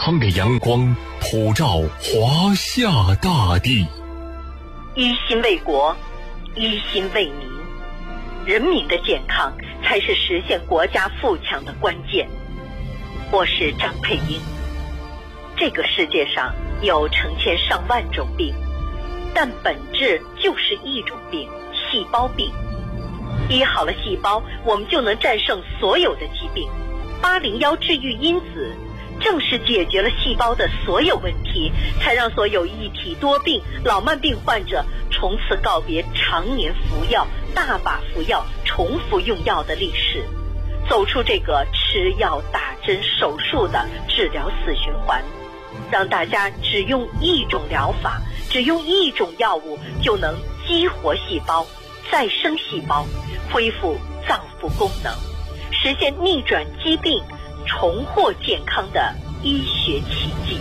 康的阳光普照华夏大地。 一心为国，一心为民，人民的健康才是实现国家富强的关键。我是张佩英。这个世界上有成千上万种病，但本质就是一种病——细胞病。医好了细胞，我们就能战胜所有的疾病。801治愈因子正是解决了细胞的所有问题，才让所有一体多病、老慢病患者从此告别常年服药、大把服药、重复用药的历史，走出这个吃药、打针、手术的治疗死循环，让大家只用一种疗法，只用一种药物就能激活细胞、再生细胞，恢复脏腑功能，实现逆转疾病、重获健康的医学奇迹。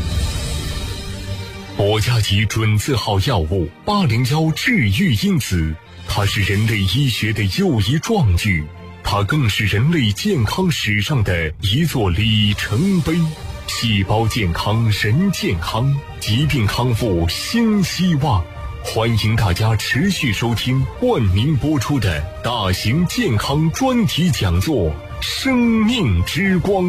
国家级准字号药物801治愈因子，它是人类医学的又一壮举，它更是人类健康史上的一座里程碑。细胞健康人健康，疾病康复新希望。欢迎大家持续收听冠名播出的大型健康专题讲座《生命之光》。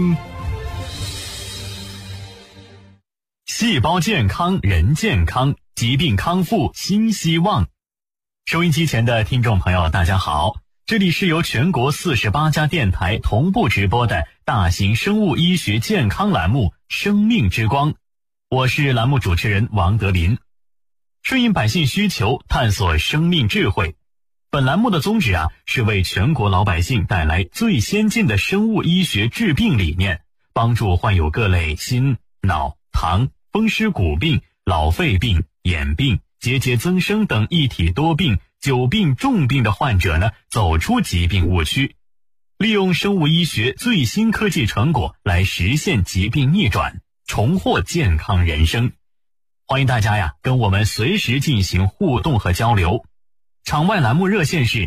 细胞健康人健康，疾病康复新希望。收音机前的听众朋友大家好，这里是由全国48家电台同步直播的大型生物医学健康栏目《生命之光》，我是栏目主持人王德林。顺应百姓需求，探索生命智慧。本栏目的宗旨是为全国老百姓带来最先进的生物医学治病理念，帮助患有各类心、脑、糖、风湿骨病、老肺病、眼病、结节增生等一体多病、久病重病的患者走出疾病误区，利用生物医学最新科技成果来实现疾病逆转，重获健康人生。欢迎大家跟我们随时进行互动和交流。场外栏目热线是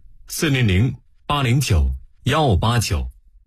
400-809-1589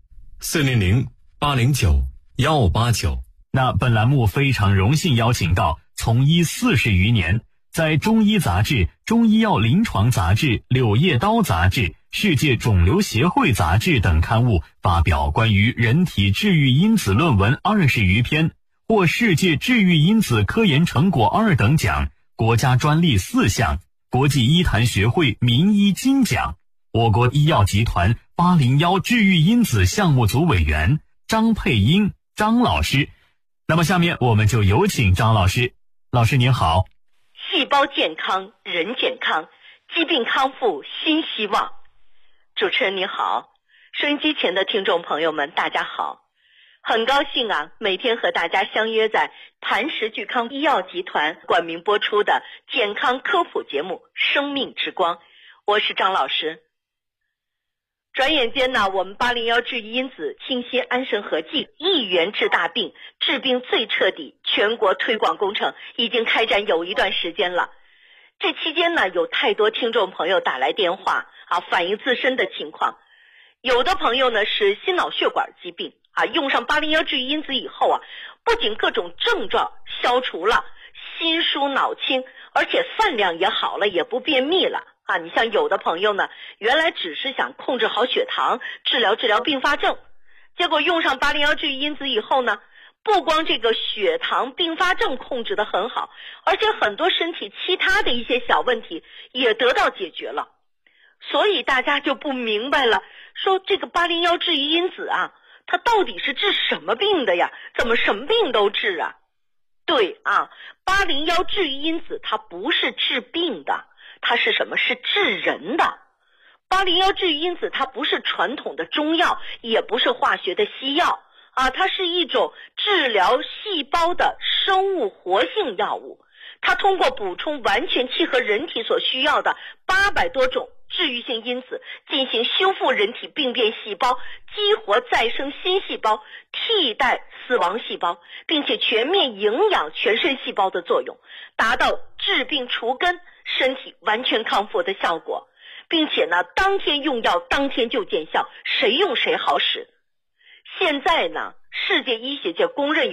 400-809-1589。 那本栏目非常荣幸邀请到从医40余年，在中医杂志、中医药临床杂志、柳叶刀杂志、世界肿瘤协会杂志等刊物发表关于人体治愈因子论文20余篇，获世界治愈因子科研成果2等奖，国家专利4项，国际医坛学会名医金奖，我国医药集团801治愈因子项目组委员张佩英张老师。那么下面我们就有请张老师。老师您好。 细胞健康人健康，疾病康复新希望。主持人您好，收音机前的听众朋友们大家好。很高兴每天和大家相约在磐石聚康医药集团冠名播出的健康科普节目《生命之光》，我是张老师。转眼间我们801治愈因子清新安神合剂一元治大病，治病最彻底，全国推广工程已经开展有一段时间了。这期间有太多听众朋友打来电话反映自身的情况。有的朋友是心脑血管疾病用上801治愈因子以后不仅各种症状消除了，心舒脑清，而且饭量也好了，也不便秘了你像有的朋友原来只是想控制好血糖，治疗并发症，结果用上801治愈因子以后不光这个血糖并发症控制得很好，而且很多身体其他的一些小问题也得到解决了。所以大家就不明白了，说这个801治愈因子它到底是治什么病的呀？怎么什么病都治啊？对801治愈因子它不是治病的，它是什么？是治人的。801治愈因子它不是传统的中药，也不是化学的西药它是一种治疗细胞的生物活性药物。它通过补充完全契合人体所需要的800多种治愈性因子，进行修复人体病变细胞，激活再生新细胞，替代死亡细胞，并且全面营养全身细胞的作用，达到治病除根、身体完全康复的效果，并且当天用药当天就见效，谁用谁好使。现在世界医学界公认